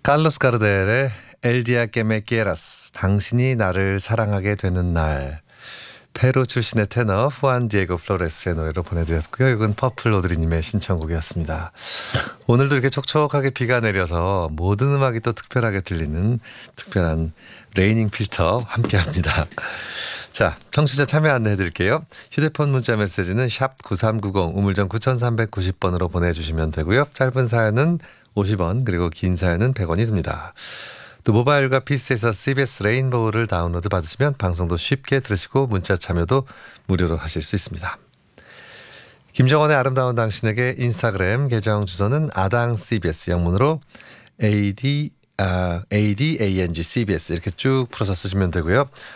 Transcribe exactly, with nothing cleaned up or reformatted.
칼로스 가르델의 엘 디아 que me quieras, 당신이 나를 사랑하게 되는 날. 페루 출신의 테너 후안 디에고 플로레스의 노래로 보내드렸고요. 이건 퍼플 오드리님의 신청곡이었습니다. 오늘도 이렇게 촉촉하게 비가 내려서 모든 음악이 또 특별하게 들리는 특별한 레이닝 필터 함께합니다. 자, 청취자 참여 안내해 드릴게요. 휴대폰 문자 메시지는 샵 구삼구공 우물정 구삼구공 번으로 보내주시면 되고요. 짧은 사연은 오십 원 그리고 긴 사연은 백 원이 듭니다. 또 모바일과 피씨에서 씨비에스 레인보우를 다운로드 받으시면 방송도 쉽게 들으시고 문자 참여도 무료로 하실 수 있습니다. 김정원의 아름다운 당신에게 인스타그램 계정 주소는 아당 씨비에스 영문으로 에이디 아, 에이디에이엔지 씨비에스 이렇게 쭉 풀어서 쓰시면 되고요.